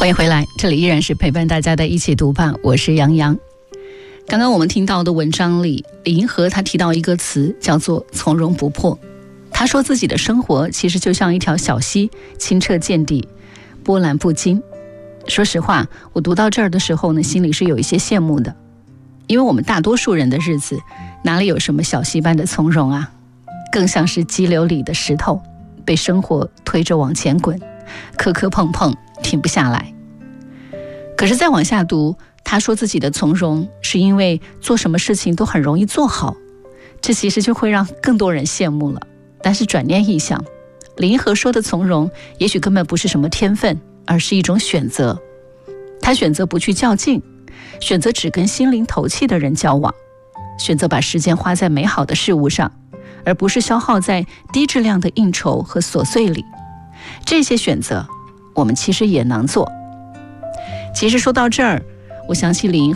欢迎回来，这里依然是陪伴大家的一起读吧，我是杨洋。刚刚我们听到的文章里，李银河他提到一个词叫做从容不迫。他说自己的生活其实就像一条小溪，清澈见底，波澜不惊。说实话，我读到这儿的时候呢，心里是有一些羡慕的，因为我们大多数人的日子哪里有什么小溪般的从容啊，更像是激流里的石头，被生活推着往前滚，磕磕碰碰，停不下来。可是再往下读，他说自己的从容是因为做什么事情都很容易做好，这其实就会让更多人羡慕了。但是转念一想，李银河说的从容也许根本不是什么天分，而是一种选择。他选择不去较劲，选择只跟心灵投契的人交往，选择把时间花在美好的事物上，而不是消耗在低质量的应酬和琐碎里。这些选择我们其实也能做。其实说到这儿，我想起李银